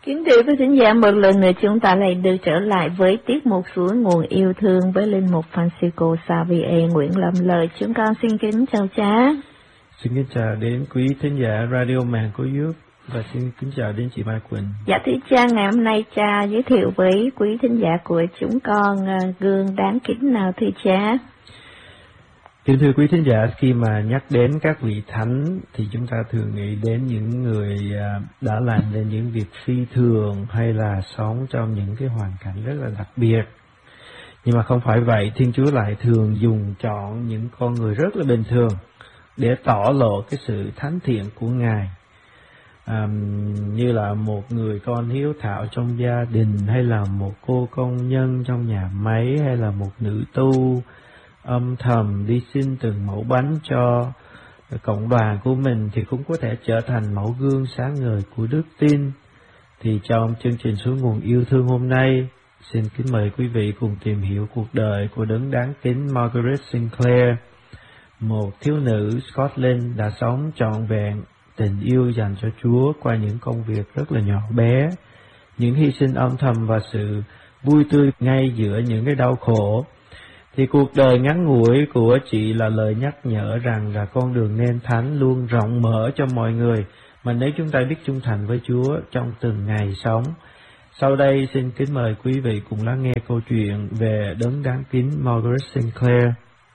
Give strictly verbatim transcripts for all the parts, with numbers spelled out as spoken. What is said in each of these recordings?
Kính thưa quý thính giả, một lần nữa chúng ta lại được trở lại với tiết mục Suối Nguồn Yêu Thương với linh mục Francisco Xavier Nguyễn Lâm Lời. Chúng con xin kính chào cha. Xin kính chào đến quý thính giả Radio Màng của Giúp và xin kính chào đến chị Mai Quỳnh. Dạ thưa cha, ngày hôm nay cha giới thiệu với quý thính giả của chúng con uh, gương đáng kính nào thưa cha? Kính thưa quý thính giả, khi mà nhắc đến các vị thánh thì chúng ta thường nghĩ đến những người đã làm nên những việc phi thường hay là sống trong những cái hoàn cảnh rất là đặc biệt. Nhưng mà không phải vậy, Thiên Chúa lại thường dùng chọn những con người rất là bình thường để tỏ lộ cái sự thánh thiện của Ngài. À, như là một người con hiếu thảo trong gia đình, hay là một cô công nhân trong nhà máy, hay là một nữ tu âm thầm đi xin từng mẫu bánh cho cộng đoàn của mình, thì cũng có thể trở thành mẫu gương sáng ngời của đức tin. Thì trong chương trình Suối Nguồn Yêu Thương hôm nay, xin kính mời quý vị cùng tìm hiểu cuộc đời của đấng đáng kính Margaret Sinclair, một thiếu nữ Scotland đã sống trọn vẹn tình yêu dành cho Chúa qua những công việc rất là nhỏ bé, những hy sinh âm thầm và sự vui tươi ngay giữa những cái đau khổ. Thì cuộc đời ngắn ngủi của chị là lời nhắc nhở rằng là con đường nên thánh luôn rộng mở cho mọi người, mà nếu chúng ta biết trung thành với Chúa trong từng ngày sống. Sau đây xin kính mời quý vị cùng lắng nghe câu chuyện về đấng đáng kính Margaret Sinclair.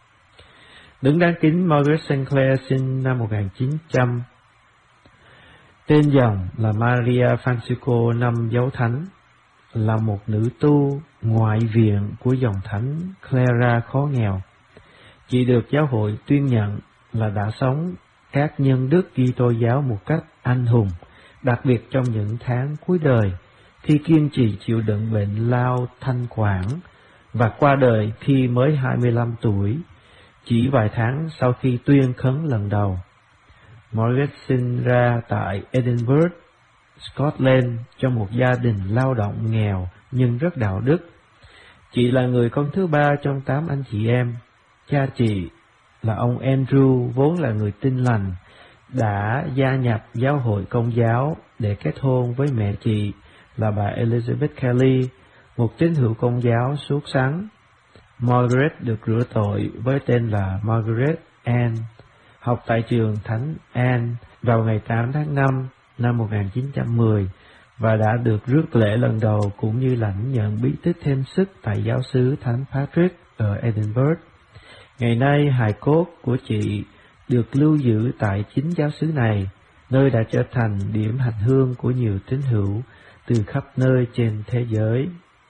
Đấng đáng kính Margaret Sinclair sinh năm một nghìn chín trăm. Tên dòng là Maria Francisco năm Dấu Thánh, là một nữ tu ngoại viện của dòng thánh Clara khó nghèo. Chị được giáo hội tuyên nhận là đã sống các nhân đức Kitô giáo một cách anh hùng, đặc biệt trong những tháng cuối đời khi kiên trì chịu đựng bệnh lao thanh quản và qua đời khi mới hai mươi lăm tuổi, chỉ vài tháng sau khi tuyên khấn lần đầu. Margaret sinh ra tại Edinburgh, Scotland, trong một gia đình lao động nghèo nhưng rất đạo đức. Chị là người con thứ ba trong tám anh chị em. Cha chị là ông Andrew, vốn là người Tin Lành, đã gia nhập giáo hội Công giáo để kết hôn với mẹ chị là bà Elizabeth Kelly, một tín hữu Công giáo sốt sắng. Margaret được rửa tội với tên là Margaret Ann, học tại trường Thánh Anne vào ngày tám tháng năm năm một nghìn chín trăm mười và đã được rước lễ lần đầu cũng như lãnh nhận bí tích thêm sức tại giáo xứ Thánh Patrick ở Edinburgh. Ngày nay, hài cốt của chị được lưu giữ tại chính giáo xứ này, nơi đã trở thành điểm hành hương của nhiều tín hữu từ khắp nơi trên thế giới.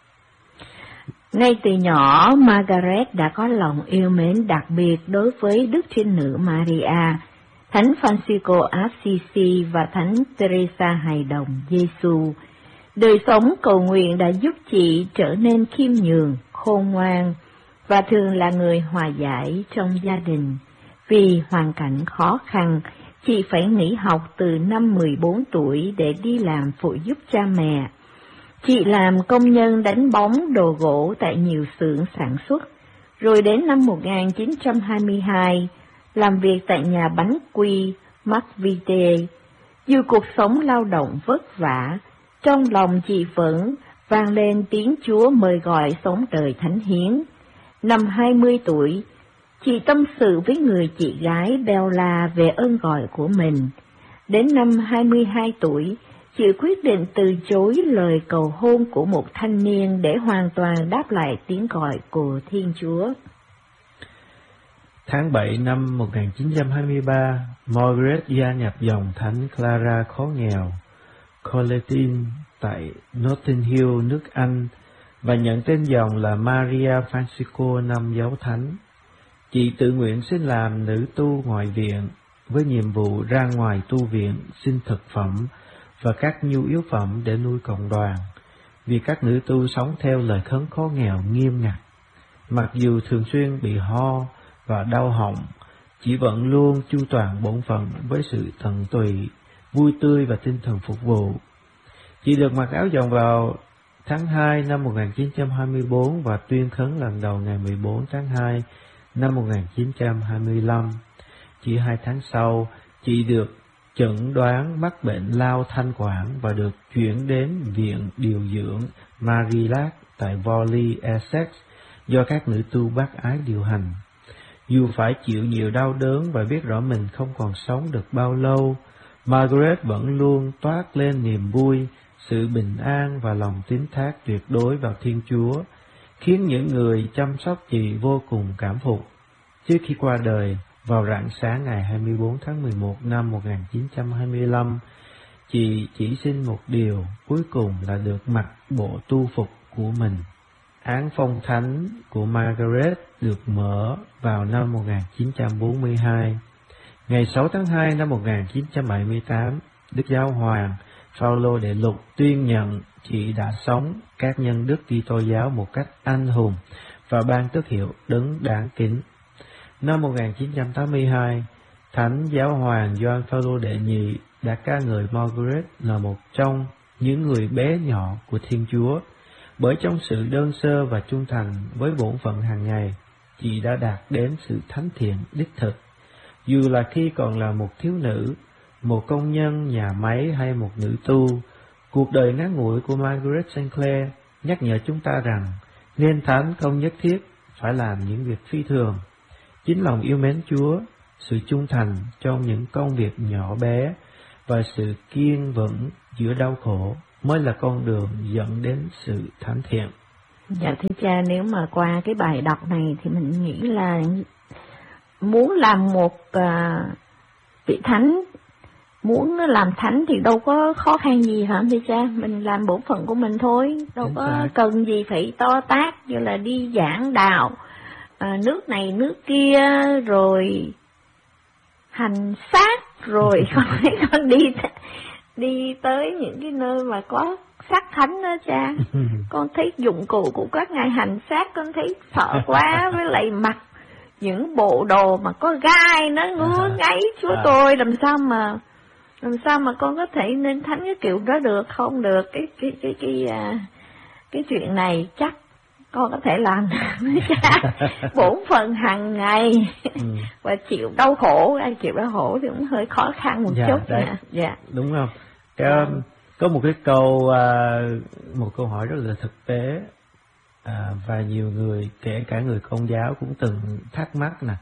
Ngay từ nhỏ, Margaret đã có lòng yêu mến đặc biệt đối với Đức Trinh Nữ Maria, Thánh Francisco Assisi và Thánh Teresa Hài Đồng Giêsu. Đời sống cầu nguyện đã giúp chị trở nên khiêm nhường, khôn ngoan và thường là người hòa giải trong gia đình. Vì hoàn cảnh khó khăn, chị phải nghỉ học từ năm mười bốn tuổi để đi làm phụ giúp cha mẹ. Chị làm công nhân đánh bóng đồ gỗ tại nhiều xưởng sản xuất, rồi đến năm một nghìn chín trăm hai mươi hai, làm việc tại nhà bánh quy McVitie. Dù cuộc sống lao động vất vả, trong lòng chị vẫn vang lên tiếng Chúa mời gọi sống đời thánh hiến. Năm hai mươi tuổi, chị tâm sự với người chị gái Bella về ơn gọi của mình. Đến năm hai mươi hai tuổi, chị quyết định từ chối lời cầu hôn của một thanh niên để hoàn toàn đáp lại tiếng gọi của Thiên Chúa. Tháng bảy năm một nghìn chín trăm hai mươi ba, Margaret gia nhập dòng thánh Clara khó nghèo, Coletin tại Notting Hill, nước Anh, và nhận tên dòng là Maria Francisco năm Dấu Thánh. Chị tự nguyện xin làm nữ tu ngoại viện, với nhiệm vụ ra ngoài tu viện xin thực phẩm và các nhu yếu phẩm để nuôi cộng đoàn, vì các nữ tu sống theo lời khấn khó nghèo nghiêm ngặt. Mặc dù thường xuyên bị ho và đau họng, chị vẫn luôn chu toàn bổn phận với sự tận tụy, vui tươi và tinh thần phục vụ. Chị được mặc áo dòng vào tháng hai năm một nghìn chín trăm hai mươi bốn và tuyên khấn lần đầu ngày mười bốn tháng hai năm một nghìn chín trăm hai mươi lăm. Chỉ hai tháng sau, chị được chẩn đoán mắc bệnh lao thanh quản và được chuyển đến viện điều dưỡng Marillac tại Vorley, Essex do các nữ tu bác ái điều hành. Dù phải chịu nhiều đau đớn và biết rõ mình không còn sống được bao lâu, Margaret vẫn luôn toát lên niềm vui, sự bình an và lòng tín thác tuyệt đối vào Thiên Chúa, khiến những người chăm sóc chị vô cùng cảm phục. Trước khi qua đời, vào rạng sáng ngày hai mươi bốn tháng mười một năm một nghìn chín trăm hai mươi lăm, chị chỉ xin một điều cuối cùng là được mặc bộ tu phục của mình. Án phong thánh của Margaret được mở vào năm một nghìn chín trăm bốn mươi hai. Ngày sáu tháng hai năm một nghìn chín trăm bảy mươi tám, Đức Giáo hoàng Phaolô đệ lục tuyên nhận chị đã sống các nhân đức Kitô giáo một cách anh hùng và ban tước hiệu đấng đáng kính. Năm một nghìn chín trăm tám mươi hai, Thánh Giáo hoàng Gioan Phaolô đệ nhị đã ca ngợi Margaret là một trong những người bé nhỏ của Thiên Chúa, bởi trong sự đơn sơ và trung thành với bổn phận hàng ngày, chị đã đạt đến sự thánh thiện đích thực. Dù là khi còn là một thiếu nữ, một công nhân nhà máy hay một nữ tu, cuộc đời ngắn ngủi của Margaret Sinclair nhắc nhở chúng ta rằng nên thánh không nhất thiết phải làm những việc phi thường. Chính lòng yêu mến Chúa, sự trung thành trong những công việc nhỏ bé và sự kiên vững giữa đau khổ mới là con đường dẫn đến sự thánh thiện. Dạ thưa cha, nếu mà qua cái bài đọc này thì mình nghĩ là muốn làm một uh, vị thánh, muốn làm thánh thì đâu có khó khăn gì hả thưa cha? Mình làm bổn phận của mình thôi, đâu Chính có xác. Cần gì phải to tát như là đi giảng đạo uh, nước này nước kia rồi hành xác rồi con con đi đi tới những cái nơi mà có xác thánh đó cha. Con thấy dụng cụ của các ngài hành xác con thấy sợ quá, với lại mặc những bộ đồ mà có gai nó ngứa ngáy chúa à. Tôi làm sao mà làm sao mà con có thể nên thánh cái kiểu đó được? Không được. Cái cái cái cái cái, cái chuyện này chắc con có thể làm cha. Bổn phận hàng ngày ừ. và chịu đau khổ, ai chịu đau khổ thì cũng hơi khó khăn một dạ, chút nha. Dạ. Đúng không? Cái, à. Có một cái câu một câu hỏi rất là thực tế, à, và nhiều người kể cả người Công giáo cũng từng thắc mắc nè.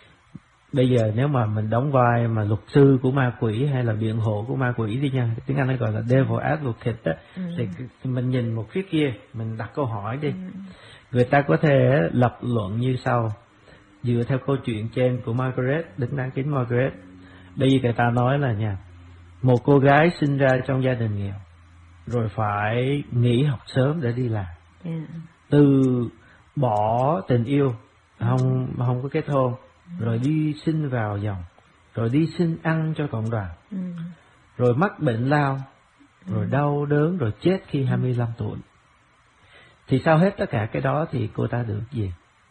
Bây giờ nếu mà mình đóng vai mà luật sư của ma quỷ hay là biện hộ của ma quỷ đi nha, tiếng Anh nó gọi là devil advocate đó, ừ. thì mình nhìn một phía kia, mình đặt câu hỏi đi. Ừ. Người ta có thể lập luận như sau, dựa theo câu chuyện trên của Margaret, đấng đáng kính Margaret. Bây giờ người ta nói là nha, một cô gái sinh ra trong gia đình nghèo, rồi phải nghỉ học sớm để đi làm, yeah. từ bỏ tình yêu, không không có kết hôn, rồi đi sinh vào dòng, rồi đi xin ăn cho cộng đoàn, ừ. rồi mắc bệnh lao, rồi ừ. đau đớn, rồi chết khi hai mươi lăm tuổi. Thì sau hết tất cả cái đó thì cô ta được gì?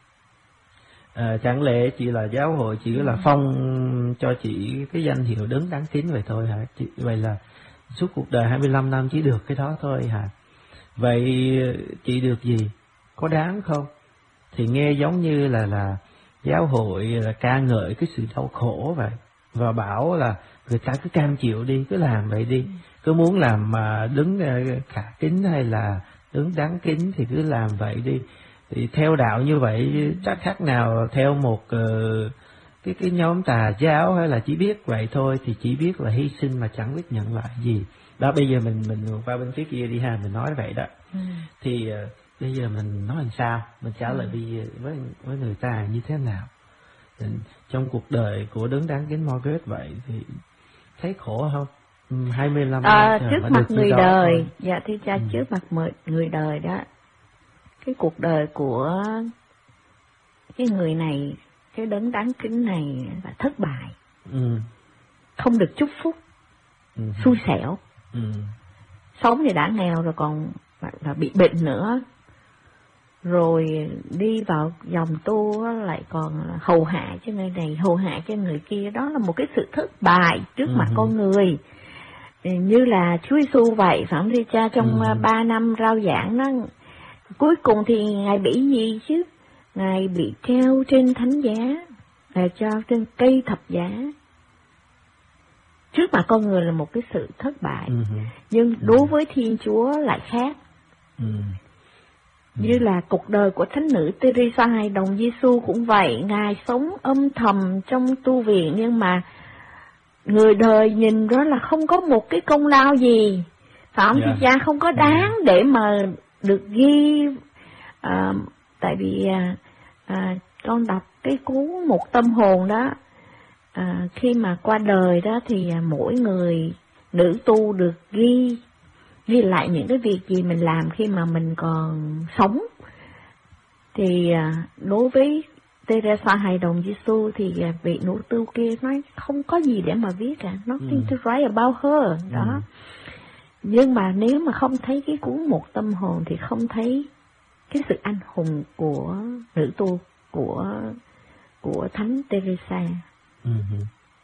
À, chẳng lẽ chỉ là giáo hội chỉ là phong cho chị cái danh hiệu đấng đáng kính vậy thôi hả? Chị, vậy là suốt cuộc đời hai mươi lăm năm chỉ được cái đó thôi hả? Vậy chị được gì? Có đáng không? Thì nghe giống như là là giáo hội là ca ngợi cái sự đau khổ vậy, và bảo là người ta cứ cam chịu đi, cứ làm vậy đi, cứ muốn làm mà đứng khả kính hay là đứng đáng kính thì cứ làm vậy đi. Thì theo đạo như vậy chắc khác nào theo một uh, cái cái nhóm tà giáo, hay là chỉ biết vậy thôi, thì chỉ biết là hy sinh mà chẳng biết nhận lại gì. Đó, bây giờ mình mình qua bên phía kia đi ha, mình nói vậy đó. Ừ. Thì uh, bây giờ mình nói làm sao, mình trả lời đi với với người ta như thế nào? Thì trong cuộc đời của đấng đáng kính Margaret vậy thì thấy khổ không? hai mươi lăm à, năm trước mặt người đời thôi. Dạ thưa cha, ừ. trước mặt người đời đó, cái cuộc đời của cái người này, cái đấng đáng kính này là thất bại, ừ. không được chúc phúc, ừ. xui xẻo, ừ. sống thì đã nghèo rồi còn là bị bệnh nữa, rồi đi vào dòng tu lại còn hầu hạ cho người này, hầu hạ cho người kia. Đó là một cái sự thất bại trước ừ. mặt con người, như là Chúa Giêsu vậy, phải không thưa cha? Trong ừ. ba năm rao giảng đó, cuối cùng thì Ngài bị gì chứ? Ngài bị treo trên thánh giá, Ngài treo trên cây thập giá. trước mặt con người là một cái sự thất bại, uh-huh. nhưng uh-huh. đối với Thiên Chúa lại khác. Uh-huh. Như là cuộc đời của Thánh nữ Teresa Hài Đồng Giêsu cũng vậy, Ngài sống âm thầm trong tu viện, nhưng mà người đời nhìn đó là không có một cái công lao gì, phải không? Yeah. Thì cha không có đáng yeah. để mà được ghi, à, tại vì à, à, con đọc cái cuốn Một Tâm Hồn đó, à, khi mà qua đời đó thì à, mỗi người nữ tu được ghi ghi lại những cái việc gì mình làm khi mà mình còn sống. Thì à, đối với Teresa Hài Đồng Giêsu thì à, vị nữ tu kia nói không có gì để mà viết cả, nothing mm. to write about her đó. Mm. Nhưng mà nếu mà không thấy cái cuốn Một Tâm Hồn thì không thấy cái sự anh hùng của nữ tu của của Thánh Teresa. Mm-hmm.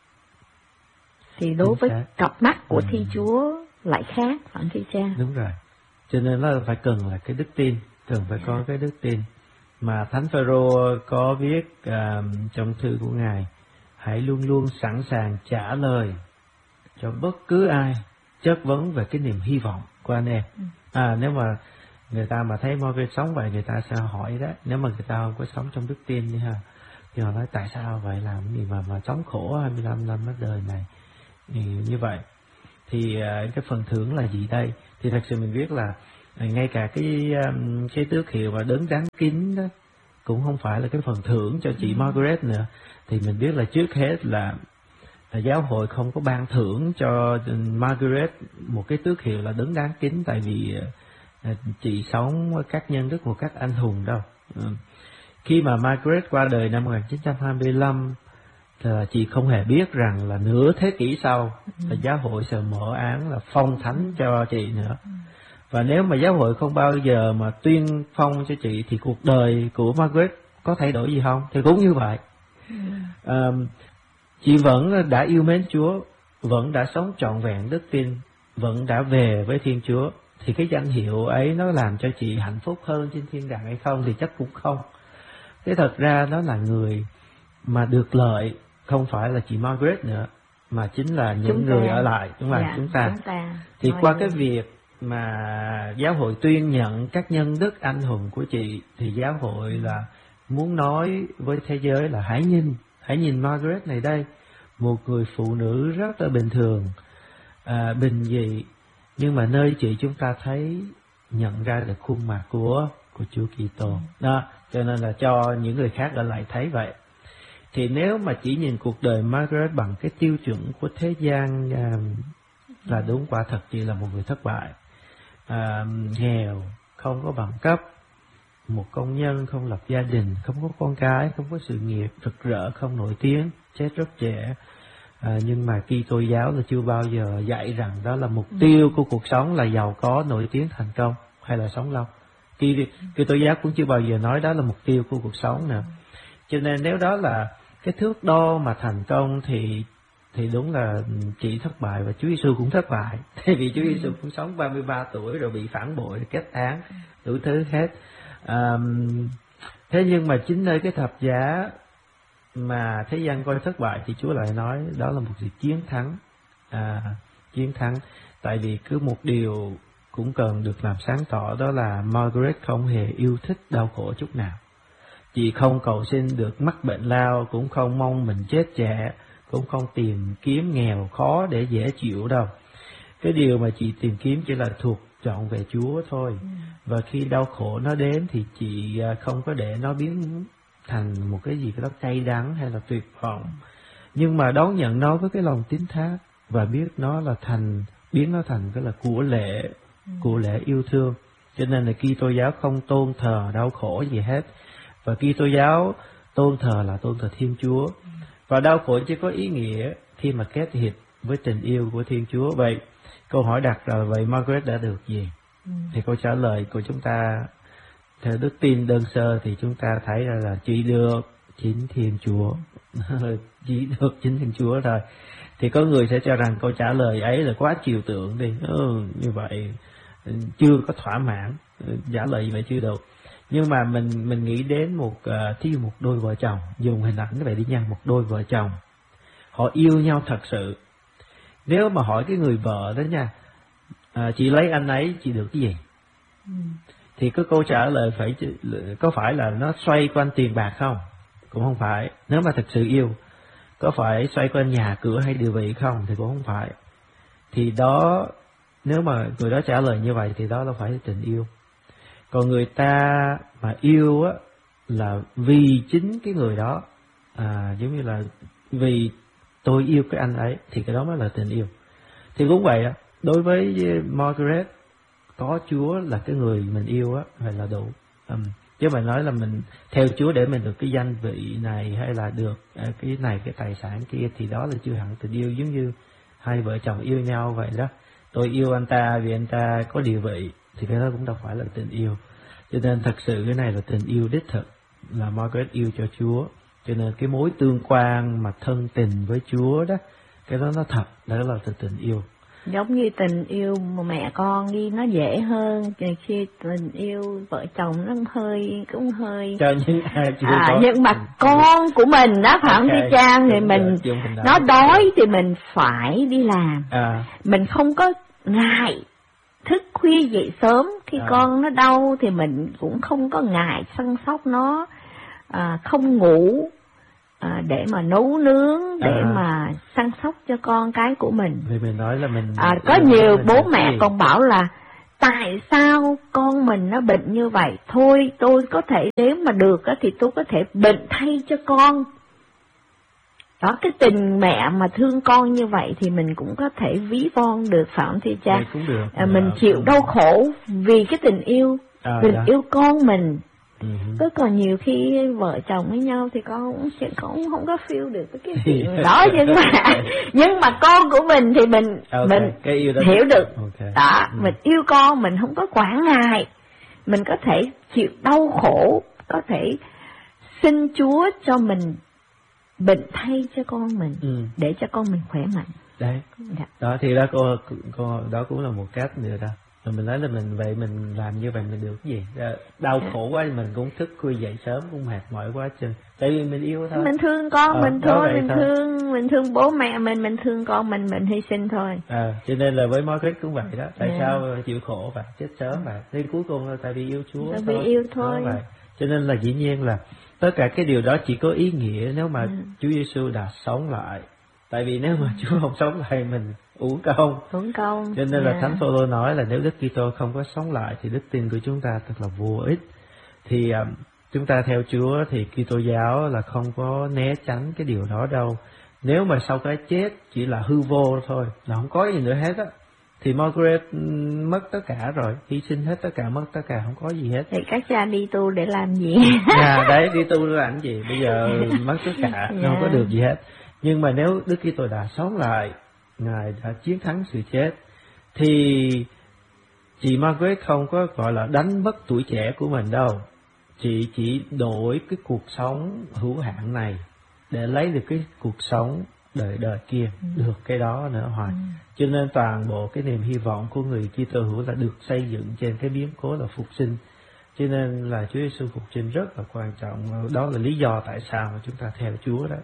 Thì đối với cặp mắt của mm. Thiên Chúa lại khác, phải không cha? Đúng rồi. Cho nên là phải cần là cái đức tin, cần phải có cái đức tin. Mà Thánh Phêrô có viết uh, trong thư của Ngài, hãy luôn luôn sẵn sàng trả lời cho bất cứ ai chất vấn về cái niềm hy vọng của anh em. Ừ. À, nếu mà người ta mà thấy Margaret sống vậy, người ta sẽ hỏi đó, nếu mà người ta không có sống trong đức tin như ha, thì họ nói tại sao vậy, làm gì mà mà sống khổ hai mươi lăm năm ở đời này thì như vậy. Thì uh, cái phần thưởng là gì đây? Thì thật sự mình biết là uh, ngay cả cái um, cái tước hiệu mà đấng đáng kính đó cũng không phải là cái phần thưởng cho chị Margaret nữa. Thì mình biết là trước hết là, là giáo hội không có ban thưởng cho Margaret một cái tước hiệu là đấng đáng kính, tại vì uh, chị sống các nhân đức một cách anh hùng đâu. Uh, khi mà Margaret qua đời năm một nghìn chín trăm hai mươi lăm, là chị không hề biết rằng là nửa thế kỷ sau là giáo hội sẽ mở án là phong thánh cho chị nữa. Và nếu mà giáo hội không bao giờ mà tuyên phong cho chị thì cuộc đời của Margaret có thay đổi gì không? Thì cũng như vậy. À, chị vẫn đã yêu mến Chúa, vẫn đã sống trọn vẹn đức tin, vẫn đã về với Thiên Chúa. Thì cái danh hiệu ấy nó làm cho chị hạnh phúc hơn trên thiên đàng hay không? Thì chắc cũng không. Thế thật ra nó là người mà được lợi không phải là chị Margaret nữa, mà chính là những chúng người ta. Ở lại, đúng là dạ, chúng ta. Chúng ta. Thì Nói qua được. Cái việc mà giáo hội tuyên nhận các nhân đức anh hùng của chị, thì giáo hội là muốn nói với thế giới là hãy nhìn, hãy nhìn Margaret này đây, một người phụ nữ rất là bình thường, à, bình dị, nhưng mà nơi chị chúng ta thấy nhận ra được khuôn mặt của của Chúa Kitô. Đó, cho nên là cho những người khác ở lại thấy vậy. Thì nếu mà chỉ nhìn cuộc đời Margaret bằng cái tiêu chuẩn của thế gian, à, là đúng, quả thật chị là một người thất bại, à, nghèo, không có bằng cấp, một công nhân không lập gia đình, không có con cái, không có sự nghiệp rực rỡ, không nổi tiếng, chết rất trẻ. À, nhưng mà Kitô giáo là chưa bao giờ dạy rằng đó là mục tiêu của cuộc sống là giàu có, nổi tiếng, thành công hay là sống lâu. Kitô giáo cũng chưa bao giờ nói đó là mục tiêu của cuộc sống nữa. Cho nên nếu đó là cái thước đo mà thành công thì thì đúng là chị thất bại và Chúa Giêsu cũng thất bại. Tại vì Chúa Giêsu cũng sống ba mươi ba tuổi rồi bị phản bội, kết án, đủ thứ hết. À, thế nhưng mà chính nơi cái thập giá mà thế gian coi thất bại thì Chúa lại nói đó là một sự chiến thắng. À, chiến thắng. Tại vì cứ một điều cũng cần được làm sáng tỏ, đó là Margaret không hề yêu thích đau khổ chút nào. Chị không cầu xin được mắc bệnh lao, cũng không mong mình chết trẻ, cũng không tìm kiếm nghèo khó để dễ chịu đâu. Cái điều mà chị tìm kiếm chỉ là thuộc trọn về Chúa thôi. Ừ. Và khi đau khổ nó đến thì chị không có để nó biến thành một cái gì đó cay đắng hay là tuyệt vọng, nhưng mà đón nhận nó với cái lòng tín thác và biết nó là thành, biến nó thành cái là của lễ, ừ. của lễ yêu thương. Cho nên là Kitô giáo không tôn thờ đau khổ gì hết. Và Kitô giáo tôn thờ là tôn thờ Thiên Chúa. Và đau khổ chỉ có ý nghĩa khi mà kết hiệp với tình yêu của Thiên Chúa. Vậy câu hỏi đặt là vậy Margaret đã được gì? Ừ. Thì câu trả lời của chúng ta theo đức tin đơn sơ thì chúng ta thấy ra là chỉ được chính Thiên Chúa. Chỉ được chính Thiên Chúa thôi. Thì có người sẽ cho rằng câu trả lời ấy là quá trừu tượng đi. Ừ, như vậy chưa có thỏa mãn, trả lời như vậy chưa được. Nhưng mà mình mình nghĩ đến một uh, thí dụ một đôi vợ chồng, dùng hình ảnh vậy đi nha, một đôi vợ chồng họ yêu nhau thật sự, Nếu mà hỏi cái người vợ đó nha, à, chị lấy anh ấy chị được cái gì? Ừ. Thì cái câu trả lời phải có phải là nó xoay quanh tiền bạc không? Cũng không phải. Nếu mà thật sự yêu, có phải xoay quanh nhà cửa hay địa vị không? Thì cũng không phải. Thì đó, nếu mà người đó trả lời như vậy thì đó là phải tình yêu. Còn người ta mà yêu á là vì chính cái người đó, à, giống như là vì tôi yêu cái anh ấy, thì cái đó mới là tình yêu. Thì cũng vậy á, đối với Margaret, có Chúa là cái người mình yêu á, vậy là đủ. Um, chứ mà nói là mình theo Chúa để mình được cái danh vị này hay là được à, cái này cái tài sản kia, thì đó là chưa hẳn tình yêu. Giống như hai vợ chồng yêu nhau vậy đó, tôi yêu anh ta vì anh ta có địa vị, thì cái đó cũng đâu phải là tình yêu. Cho nên thật sự cái này là tình yêu đích thực, là Margaret yêu cho Chúa. Cho nên cái mối tương quan mà thân tình với Chúa đó, cái đó nó thật, đó là tình yêu. Giống như tình yêu mà mẹ con đi nó dễ hơn, khi tình yêu vợ chồng nó hơi cũng hơi cho những ai chưa à, có. Nhưng mà con của mình đó, phải không okay. Thưa Trang, thì mình nó đói thì mình phải đi làm, à. mình không có ngại thức khuya dậy sớm. Khi à. con nó đau thì mình cũng không có ngại săn sóc nó, à, không ngủ À, để mà nấu nướng, để à. mà săn sóc cho con cái của mình. Vì mình nói là mình à, có nhiều bố mẹ còn bảo là tại sao con mình nó bệnh như vậy, thôi tôi có thể nếu mà được thì tôi có thể bệnh thay cho con. Đó, cái tình mẹ mà thương con như vậy thì mình cũng có thể ví von được, phải không thưa cha? Cũng được. À, mình à, chịu đau khổ vì cái tình yêu, à, tình đó. yêu con mình. Uh-huh. Cứ còn nhiều khi vợ chồng với nhau thì con cũng sẽ cũng không có feel được cái chuyện đó, nhưng mà nhưng mà con của mình thì mình okay. mình cái yêu đó hiểu được okay. đó, ừ. mình yêu con mình không có quản ngại, mình có thể chịu đau khổ, có thể xin Chúa cho mình bệnh thay cho con mình, ừ. để cho con mình khỏe mạnh. Đấy, dạ. Đó thì đó cô, cô đó cũng là một cách nữa đó. Rồi mình nói là mình vậy mình làm như vậy mình được cái gì? Đau khổ quá mình cũng thức khuya dậy sớm cũng mệt mỏi quá chứ. Tại vì mình yêu thôi. Mình thương con ờ, mình thôi, mình thôi. thương mình thương bố mẹ mình, mình thương con mình, mình hy sinh thôi. À, cho nên là với Margaret cũng vậy đó. Tại yeah. sao chịu khổ và chết sớm vậy? Nên cuối cùng là tại vì yêu Chúa tại thôi. Vì yêu thôi. Vậy. Cho nên là dĩ nhiên là tất cả cái điều đó chỉ có ý nghĩa nếu mà ừ. Chúa Giêsu đã sống lại. Tại vì nếu mà Chúa không sống lại mình uổng công. Uổng công. Cho nên yeah. là Thánh Phaolô nói là nếu Đức Kitô không có sống lại thì đức tin của chúng ta thật là vô ích. Thì um, chúng ta theo Chúa thì Kitô giáo là không có né tránh cái điều đó đâu. Nếu mà sau cái chết chỉ là hư vô thôi, là không có gì nữa hết á, thì Margaret mất tất cả rồi, hy sinh hết tất cả, mất tất cả, không có gì hết. Thì các cha đi tu để làm gì? Dạ, đấy, đi tu để làm gì? Bây giờ mất tất cả, yeah. không có được gì hết. Nhưng mà nếu Đức Kitô đã sống lại, Ngài đã chiến thắng sự chết, thì chị Margaret không có gọi là đánh mất tuổi trẻ của mình đâu. Chị chỉ đổi cái cuộc sống hữu hạn này để lấy được cái cuộc sống đời đời kia, ừ. được cái đó nữa hoài. Ừ. Cho nên toàn bộ cái niềm hy vọng của người Kitô hữu là được xây dựng trên cái biến cố là phục sinh. Cho nên là Chúa Giêsu phục sinh rất là quan trọng. Đó là lý do tại sao mà chúng ta theo Chúa đó.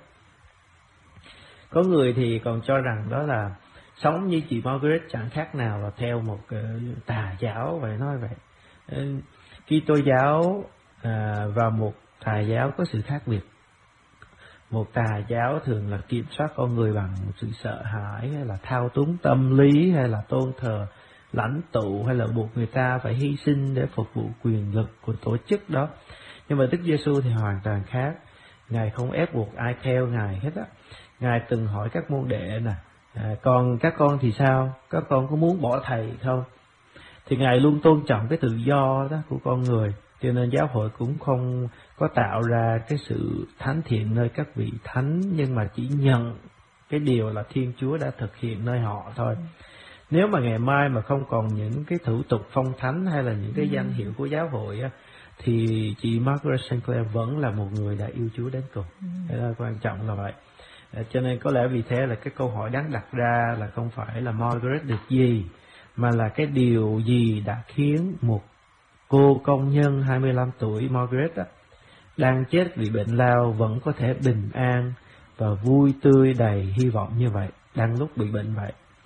Có người thì còn cho rằng đó là sống như chị Margaret chẳng khác nào là theo một uh, tà giáo, vậy nói vậy. Uh, Kitô giáo uh, và một tà giáo có sự khác biệt. Một tà giáo thường là kiểm soát con người bằng sự sợ hãi, hay là thao túng tâm lý, hay là tôn thờ lãnh tụ, hay là buộc người ta phải hy sinh để phục vụ quyền lực của tổ chức đó. Nhưng mà Đức Giêsu thì hoàn toàn khác. Ngài không ép buộc ai theo Ngài hết á. Ngài từng hỏi các môn đệ nè, à, còn các con thì sao? Các con có muốn bỏ thầy không? Thì Ngài luôn tôn trọng cái tự do đó của con người. Cho nên giáo hội cũng không có tạo ra cái sự thánh thiện nơi các vị thánh, nhưng mà chỉ nhận cái điều là Thiên Chúa đã thực hiện nơi họ thôi. Nếu mà ngày mai mà không còn những cái thủ tục phong thánh hay là những cái danh hiệu của giáo hội á, thì chị Margaret Sinclair vẫn là một người đã yêu Chúa đến cùng. Đó là quan trọng là vậy. Cho nên có lẽ vì thế là cái câu hỏi đáng đặt ra là không phải là Margaret được gì, mà là cái điều gì đã khiến một cô công nhân hai mươi lăm tuổi Margaret á, đang chết vì bệnh lao vẫn có thể bình an và vui tươi đầy hy vọng như vậy, đang lúc bị bệnh vậy.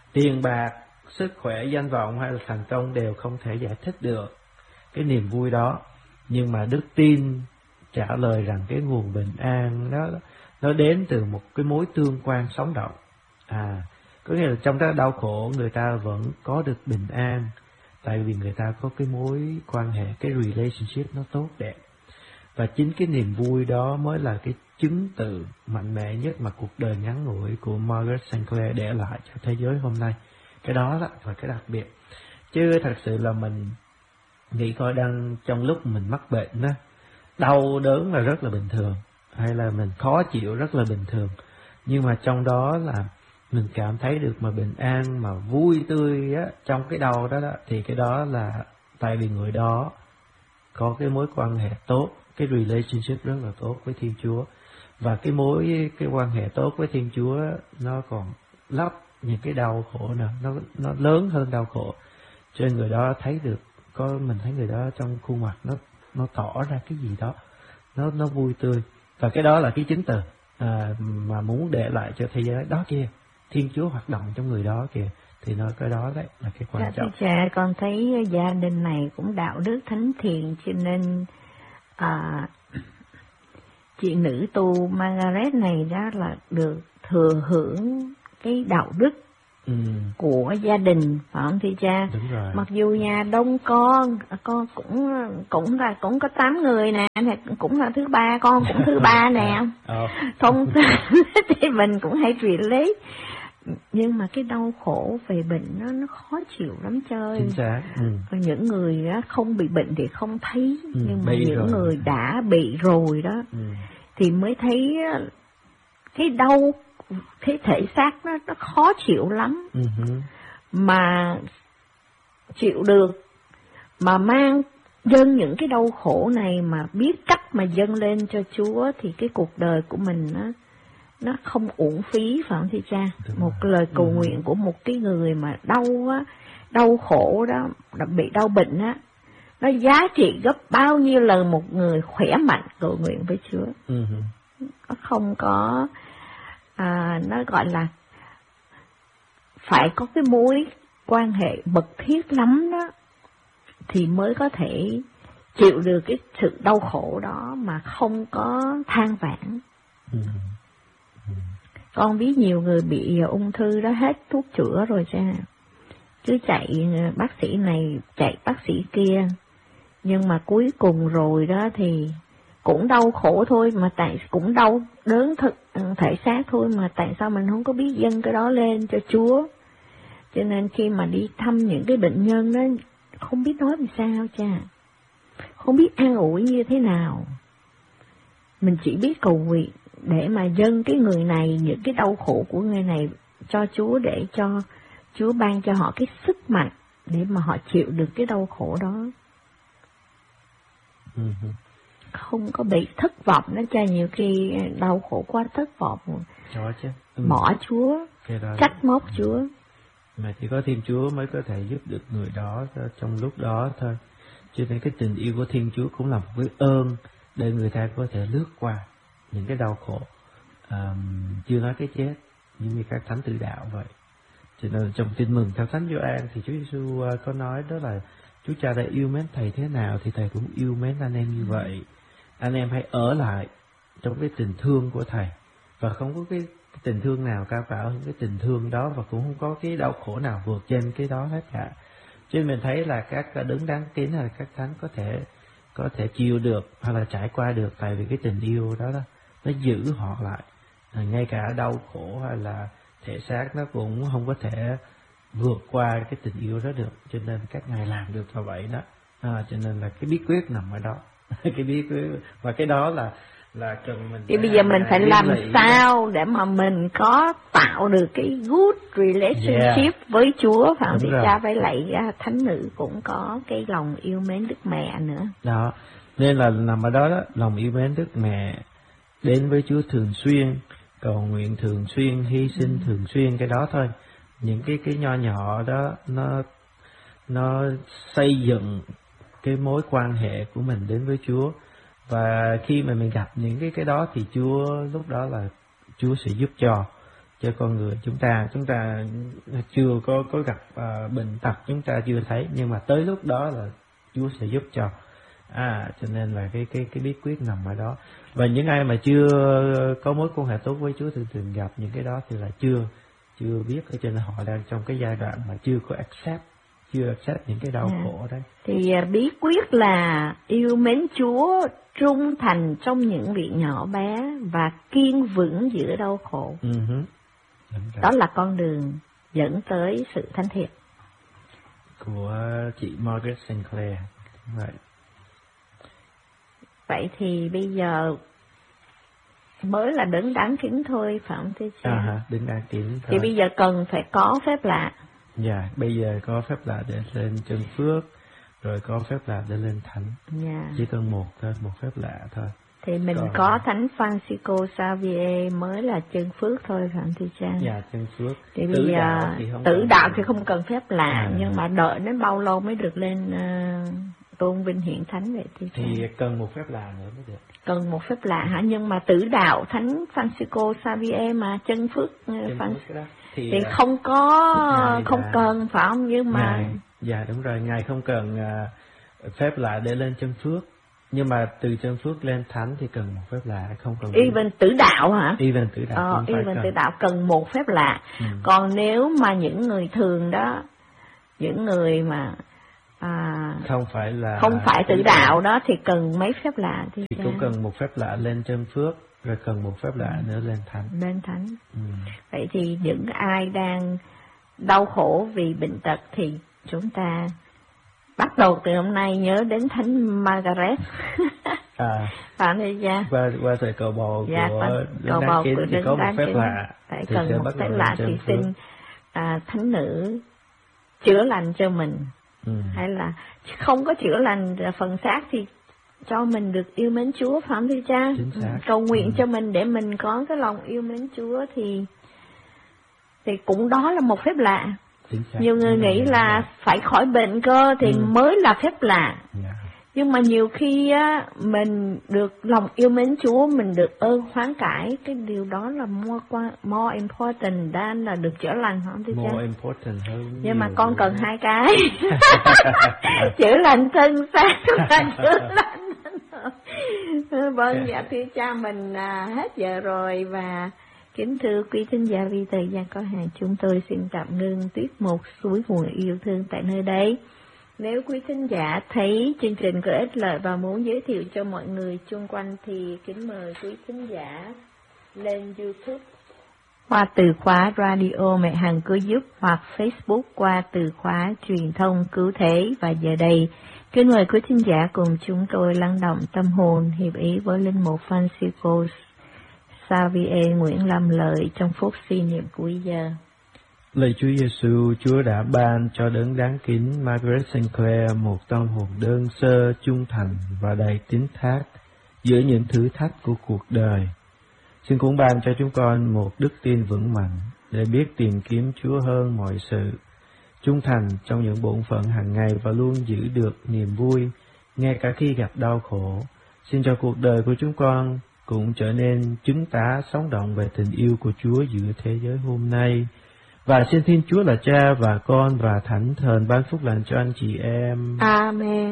tiền bạc, sức khỏe, danh vọng hay là thành công đều không thể giải thích được cái niềm vui đó. Nhưng mà đức tin trả lời rằng cái nguồn bình an đó nó đến từ một cái mối tương quan sống động. À, có nghĩa là trong cái đau khổ người ta vẫn có được bình an, tại vì người ta có cái mối quan hệ, cái relationship nó tốt đẹp. Và chính cái niềm vui đó mới là cái chứng từ mạnh mẽ nhất mà cuộc đời ngắn ngủi của Margaret Sinclair để lại cho thế giới hôm nay. Cái đó là cái đặc biệt. Chứ thật sự là mình nghĩ coi, đang trong lúc mình mắc bệnh đó, đau đớn là rất là bình thường, hay là mình khó chịu rất là bình thường. Nhưng mà trong đó là mình cảm thấy được mà bình an, mà vui tươi á, trong cái đau đó, đó thì cái đó là tại vì người đó có cái mối quan hệ tốt, cái relationship rất là tốt với Thiên Chúa. Và cái mối cái quan hệ tốt với Thiên Chúa nó còn lấp những cái đau khổ nào, nó nó lớn hơn đau khổ. Cho nên người đó thấy được, có mình thấy người đó trong khuôn mặt nó nó tỏ ra cái gì đó, nó nó vui tươi. Và cái đó là cái chứng từ à, mà muốn để lại cho thế giới đó kia. Thiên Chúa hoạt động trong người đó kìa, thì nói cái đó đấy là cái quan trọng. Dạ, con thấy gia đình này cũng đạo đức thánh thiện, cho nên à, chị nữ tu Margaret này đó là được thừa hưởng cái đạo đức ừ. của gia đình, phải không thưa cha? Đúng rồi. Mặc dù nhà đông con, con cũng cũng là cũng có tám người nè, cũng là thứ ba, con cũng thứ ba nè. oh. Thông thì mình cũng hay truyền lấy. Nhưng mà cái đau khổ về bệnh nó nó khó chịu lắm chơi. Chính xác. Ừ. Còn những người đó không bị bệnh thì không thấy, ừ, nhưng mà những rồi. người đã bị rồi đó ừ. thì mới thấy cái đau, cái thể xác nó nó khó chịu lắm. Ừ. Mà chịu được, mà mang dâng những cái đau khổ này mà biết cách mà dâng lên cho Chúa thì cái cuộc đời của mình nó nó không uổng phí, phải không thưa cha? Đúng một rồi. Lời cầu ừ. nguyện của một cái người mà đau á, đau khổ đó, bị đau bệnh á, nó giá trị gấp bao nhiêu lần một người khỏe mạnh cầu nguyện với Chúa. Ừ. Nó không có, à, nó gọi là phải có cái mối quan hệ mật thiết lắm đó, thì mới có thể chịu được cái sự đau khổ đó mà không có than vãn. Ừ. Con biết nhiều người bị ung thư đó hết thuốc chữa rồi cha, cứ chạy bác sĩ này chạy bác sĩ kia, nhưng mà cuối cùng rồi đó thì cũng đau khổ thôi, mà tại cũng đau đớn thực thể xác thôi, mà tại sao mình không có biết dâng cái đó lên cho Chúa? Cho nên khi mà đi thăm những cái bệnh nhân đó, không biết nói làm sao cha, không biết an ủi như thế nào. Mình chỉ biết cầu nguyện để mà dâng cái người này, những cái đau khổ của người này cho Chúa, để cho Chúa ban cho họ cái sức mạnh để mà họ chịu được cái đau khổ đó. Uh-huh. Không có bị thất vọng đó cha, nhiều khi đau khổ quá thất vọng, đó chứ. Ừ. Bỏ Chúa, trách móc ừ. Chúa. Mà chỉ có Thiên Chúa mới có thể giúp được người đó trong lúc đó thôi. Cho nên cái tình yêu của Thiên Chúa cũng là một cái ơn để người ta có thể lướt qua những cái đau khổ, à, chưa nói cái chết, nhưng như các thánh tử đạo vậy. Cho nên trong tin mừng theo Thánh Gioan thì Chúa Giêsu có nói đó là Chúa Cha đã yêu mến thầy thế nào thì thầy cũng yêu mến anh em như vậy. Anh em hãy ở lại trong cái tình thương của thầy, và không có cái, cái tình thương nào cao cả hơn cái tình thương đó, và cũng không có cái đau khổ nào vượt trên cái đó hết cả. Cho nên mình thấy là các đấng đáng kính hay là các thánh có thể có thể chịu được hay là trải qua được, tại vì cái tình yêu đó, đó nó giữ họ lại, à, ngay cả đau khổ hay là thể xác nó cũng không có thể vượt qua cái tình yêu đó được. Cho nên các ngài làm được như vậy đó, à, cho nên là cái bí quyết nằm ở đó. Cái bí quyết, và cái đó là là cần mình. Thì bây giờ mình phải làm sao đó để mà mình có tạo được cái good relationship yeah. với Chúa, phải không? Thì cha với lại thánh nữ cũng có cái lòng yêu mến Đức Mẹ nữa. Đó, nên là nằm ở đó đó, lòng yêu mến Đức Mẹ, đến với Chúa thường xuyên, cầu nguyện thường xuyên, hy sinh ừ. thường xuyên, cái đó thôi. Những cái cái nho nhỏ đó nó nó xây dựng cái mối quan hệ của mình đến với Chúa. Và khi mà mình gặp những cái cái đó thì Chúa lúc đó là Chúa sẽ giúp cho, cho con người chúng ta. Chúng ta chưa có có gặp uh, bệnh tật, chúng ta chưa thấy, nhưng mà tới lúc đó là Chúa sẽ giúp cho. À, cho nên là cái cái cái bí quyết nằm ở đó. Và những ai mà chưa có mối quan hệ tốt với Chúa, thường thường gặp những cái đó thì là chưa chưa biết, ở trên họ đang trong cái giai đoạn mà chưa có accept, chưa accept những cái đau yeah. khổ đấy. Thì uh, bí quyết là yêu mến Chúa, trung thành trong những việc nhỏ bé và kiên vững giữa đau khổ. Uh-huh. Đó là con đường dẫn tới sự thánh thiện. Của chị Margaret Sinclair. Vậy. Vậy thì bây giờ mới là đấng đáng kính thôi, phải không thưa cha? À, đấng đáng kính thôi. Thì bây giờ cần phải có phép lạ. Dạ, yeah, bây giờ có phép lạ để lên chân phước, rồi có phép lạ để lên thánh. Yeah. Chỉ cần một thôi, một phép lạ thôi. Thì mình còn... có Thánh Francisco Xavier mới là chân phước thôi, phải không thưa cha? Dạ, chân phước. Thì bây giờ tử đạo thì không cần phép lạ, à, nhưng mà đợi đến bao lâu mới được lên uh, tôn vinh hiển thánh vậy thì thì cần một phép lạ nữa mới được. Cần một phép lạ hả? Nhưng mà tử đạo Thánh Francisco Xavier mà chân phước, chân Phan... phước đó, thì, thì không có không đã... cần, phải không? Nhưng mà ngài, dạ đúng rồi, ngài không cần uh, phép lạ để lên chân phước, nhưng mà từ chân phước lên thánh thì cần một phép lạ, không cần. Even tử đạo hả? Even tử đạo. Ờ, even tử đạo cần một phép lạ. Ừ. Còn nếu mà những người thường đó, những người mà à, không phải là không phải tử đạo đó thì cần mấy phép lạ thì, thì cũng cần một phép lạ lên chân phước, rồi cần một phép lạ nữa lên thánh. Lên thánh. Ừ. Vậy thì những ai đang đau khổ vì bệnh tật thì chúng ta bắt đầu từ hôm nay nhớ đến Thánh Margaret. À, phải không cha? Qua qua thời cầu bầu dạ, của cầu bầu kính, của thì có một phép kính. lạ. Phải cần một phép lạ thì xin à, thánh nữ chữa lành cho mình. Ừ. Hay là không có chữa lành phần xác thì cho mình được yêu mến Chúa, phải không thưa cha? Cầu nguyện ừ. cho mình để mình có cái lòng yêu mến Chúa thì thì cũng đó là một phép lạ. Nhiều người nghĩ là phải khỏi bệnh cơ thì ừ. mới là phép lạ. Yeah. Nhưng mà nhiều khi á mình được lòng yêu mến Chúa, mình được ơn hoán cải, cái điều đó là more, more important than là được chữa lành, không thưa cha? More important hơn. Nhưng mà con cần hai cái. Chữa lành thân xác và chữa lành. Vâng, dạ thưa cha, mình à, hết giờ rồi và kính thưa quý thính giả, vì thời gian có hạn chúng tôi xin tạm ngưng tiết mục Suối nguồn yêu thương tại nơi đây. Nếu quý thính giả thấy chương trình có ích lợi và muốn giới thiệu cho mọi người chung quanh thì kính mời quý thính giả lên YouTube qua từ khóa Radio Mẹ Hằng Cứu Giúp hoặc Facebook qua từ khóa Truyền thông Cứu Thế. Và giờ đây, kính mời quý thính giả cùng chúng tôi lắng động tâm hồn hiệp ý với linh mục Francisco Xavier Nguyễn Lâm Lợi trong phút suy niệm cuối giờ. Lạy Chúa Giêsu, Chúa đã ban cho đấng đáng kính Margaret Sinclair một tâm hồn đơn sơ, trung thành và đầy tín thác giữa những thử thách của cuộc đời. Xin cũng ban cho chúng con một đức tin vững mạnh để biết tìm kiếm Chúa hơn mọi sự, trung thành trong những bổn phận hàng ngày và luôn giữ được niềm vui ngay cả khi gặp đau khổ. Xin cho cuộc đời của chúng con cũng trở nên chứng tá sống động về tình yêu của Chúa giữa thế giới hôm nay. Và xin Thiên Chúa là Cha và Con và Thánh Thần ban phúc lành cho anh chị em. Amen.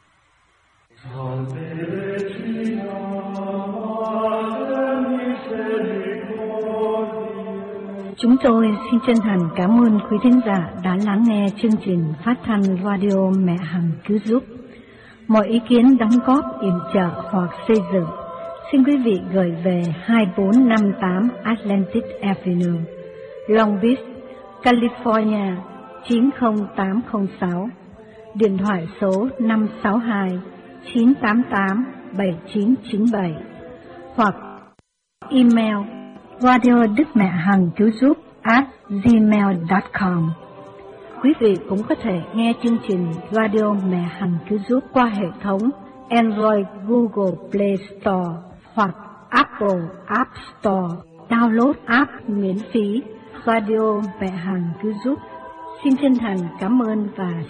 Chúng tôi xin chân thành cảm ơn quý thính giả đã lắng nghe chương trình phát thanh Radio Mẹ Hằng Cứu Giúp. Mọi ý kiến đóng góp, yểm trợ hoặc xây dựng, xin quý vị gửi về hai bốn năm tám Atlantic Avenue, Long Beach, California chín không tám không sáu, điện thoại số năm sáu hai chín tám tám bảy chín chín bảy hoặc email radio đức mẹ hằng cứu giúp at gmail chấm com. Quý vị cũng có thể nghe chương trình Radio Mẹ Hằng Cứu Giúp qua hệ thống Android Google Play Store hoặc Apple App Store. Download app miễn phí Radio Mẹ Hằng Cứu Giúp. Xin chân thành cảm ơn và